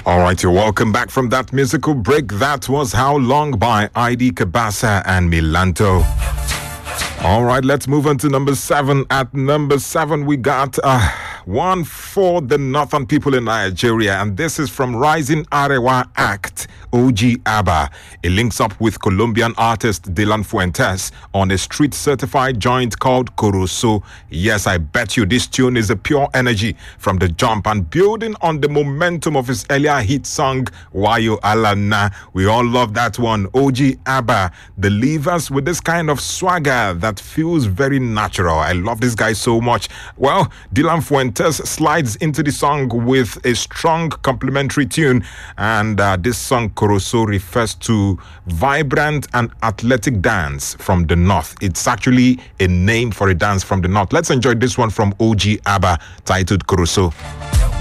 All right, you're welcome back from that musical break. That was How Long by ID Kabasa and Milanto. All right, let's move on to number 7. At number 7, we got one for the northern people in Nigeria, and this is from Rising Arewa Act, OG ABBA. It links up with Colombian artist Dylan Fuentes on a street-certified joint called Corozo. Yes, I bet you this tune is a pure energy from the jump and building on the momentum of his earlier hit song, Wayo Alana. We all love that one. OG ABBA delivers with this kind of swagger that feels very natural. I love this guy so much. Well, Dylan Fuentes slides into the song with a strong complimentary tune, and this song Corozo refers to vibrant and athletic dance from the north. It's actually a name for a dance from the north. Let's enjoy this one from OG ABBA titled Corozo.